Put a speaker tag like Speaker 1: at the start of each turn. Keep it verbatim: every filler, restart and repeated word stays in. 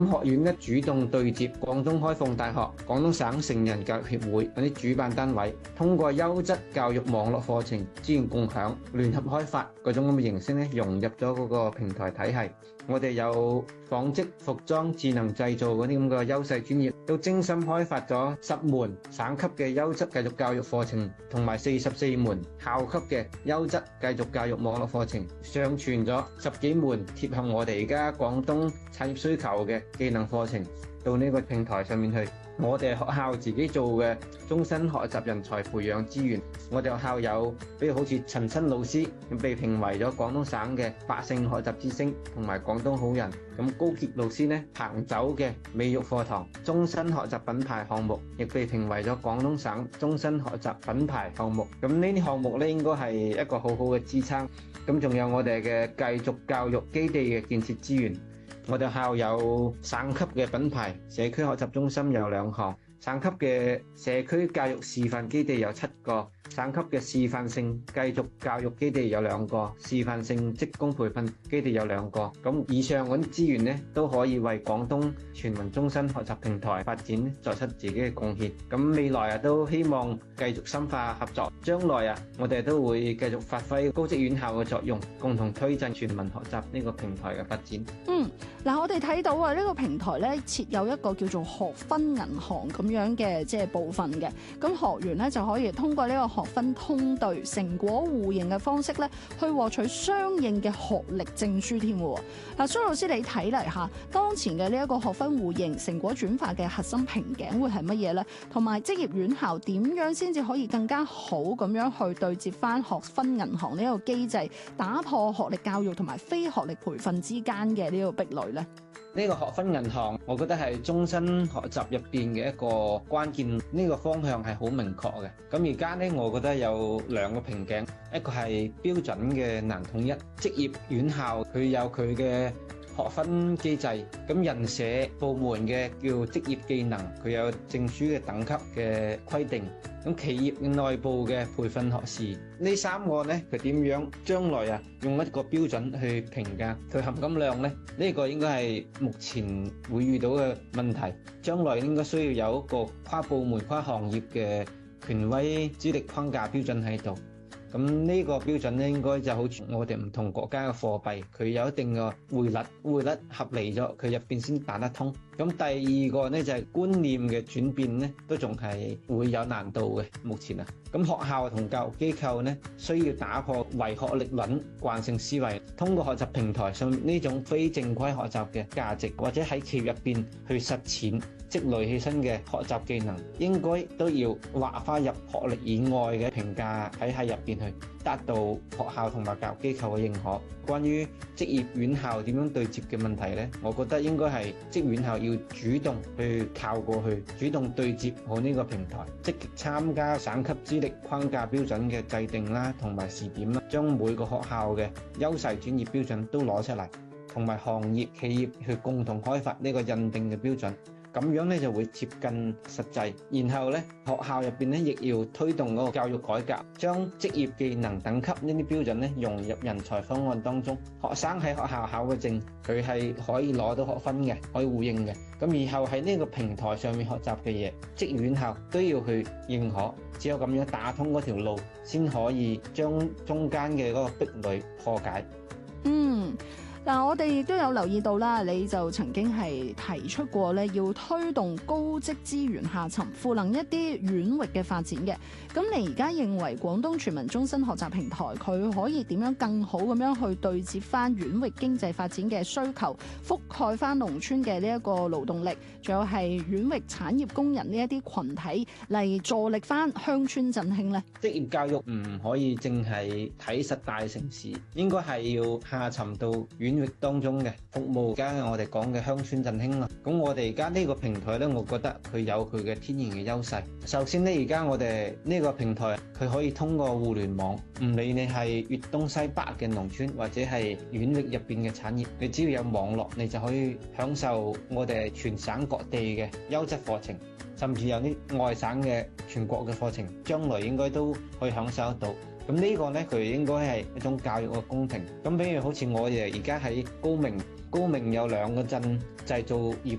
Speaker 1: 學院咧主動對接廣東開放大學、廣東省成人教育協會嗰啲主辦單位，通過優質教育網絡課程資源共享、聯合開發嗰種咁嘅形式咧，融入咗嗰個平台體系。我哋有紡織、服裝、智能製造嗰啲咁嘅優勢專業，都精心開發咗十門省級嘅優質繼續教育課程，同埋四十四門校級嘅優質繼續教育網絡課程，上傳咗十幾門貼合我哋而家廣東產業需求嘅技能課程到呢個平台上面去。我哋學校自己做嘅終身學習人才培養資源，我哋學校有，比如好似陳新老師被評為咗廣東省嘅百姓學習之星同埋廣東好人。咁高傑老師呢，行走嘅美育課堂終身學習品牌項目，亦被評為咗廣東省終身學習品牌項目。咁呢啲項目咧，應該係一個好好嘅支撐。咁仲有我哋嘅繼續教育基地嘅建設資源。我哋學校有省級嘅品牌社區學習中心有兩項，省級嘅社區教育示範基地有七個，省級嘅示範性繼續教育基地有兩個，示範性職工培訓基地有兩個。咁以上嗰啲資源咧，都可以為廣東全民終身學習平台發展作出自己嘅貢獻。咁未來啊，都希望繼續深化合作，將來啊，我哋都會繼續發揮高職院校嘅作用，共同推進全民學習呢個平台嘅發展。
Speaker 2: 嗯，嗱，我哋睇到啊，呢個平台咧設有一個叫做學分銀行咁樣嘅即係部分嘅，咁學員咧就可以通過呢個學分通兌、成果互認嘅方式咧，去獲取相應嘅學歷證書添喎。嗱，蘇老師你睇嚟嚇，當前嘅呢一個學分互認、成果轉化嘅核心瓶頸會係乜嘢咧？同埋職業院校點樣先至可以更加好咁樣去對接翻學分銀行呢一個機制，打破學歷教育同埋非學歷培訓之間嘅呢個壁壘咧？
Speaker 1: 呢個學分銀行，我覺得係終身學習入邊嘅一個關鍵，呢個方向係好明確嘅。咁而家呢，我覺得有兩個瓶頸，一個係標準嘅難統一，職業院校佢有佢嘅學分機制，咁人社部門嘅叫職業技能，佢有證書嘅等級嘅規定。咁企業內部嘅培訓學士，呢三個呢，佢點樣將來啊用一個標準去評價佢含金量呢？呢個應該係目前會遇到嘅問題，將來應該需要有一個跨部門、跨行業嘅權威資歷框架標準喺度。咁呢個標準咧，應該就好似我哋唔同國家嘅貨幣，佢有一定嘅匯率，匯率合理咗，佢入邊先打得通。咁第二個咧就係觀念嘅轉變咧，都仲係會有難度嘅。目前啊，咁學校同教育機構咧，需要打破唯學歷論慣性思維，通過學習平台上呢種非正規學習嘅價值，或者喺企業入邊去實踐積累起身嘅學習技能，應該都要劃返入學歷以外嘅評價體系入邊去，達到學校同埋教育機構嘅認可。關於職業院校點樣對接嘅問題呢，我覺得應該係職院校要主動去靠過去，主動對接好呢個平台，積極參加省級資歷框架標準嘅制定啦，同埋試點啦，將每個學校嘅優勢專業標準都攞出嚟，同埋行業企業去共同開發呢個認定嘅標準。咁樣咧就會接近實際，然後咧學校入邊咧亦要推動嗰個教育改革，將職業技能等級呢啲標準咧融入人才方案當中。學生喺學校考嘅證，佢係可以攞到學分嘅，可以互認嘅。咁以後喺呢個平台上面學習嘅嘢，職業院校都要去認可。只有咁樣打通嗰條路，先可以將中間嘅嗰個壁壘破解。
Speaker 2: 嗯。嗱，我哋亦都有留意到啦，你就曾經係提出過咧，要推動高職資源下沉，賦能一啲院域嘅發展嘅。咁你而家認為廣東全民終身學習平台佢可以點樣更好咁樣去對接翻院域經濟發展嘅需求，覆蓋翻農村嘅呢一個勞動力，仲有係院域產業工人呢一啲群體嚟助力翻鄉村振興呢？
Speaker 1: 職業教育唔可以淨係睇實大城市，應該係要下沉到院域當中嘅服務。而家我哋講嘅鄉村振興啦，咁我哋而家呢個平台呢，我覺得佢有佢嘅天然嘅優勢。首先呢，而家我哋呢個平台佢可以通過互聯網，唔理你係粵東西北嘅農村或者係院域入邊嘅產業，你只要有網絡，你就可以享受我哋全省各地嘅優質課程，甚至有啲外省嘅全國嘅課程，將來應該都可以享受得到。咁呢個呢，佢應該係一種教育嘅公平。咁比如好似我哋而家喺高明高明有兩個鎮製造業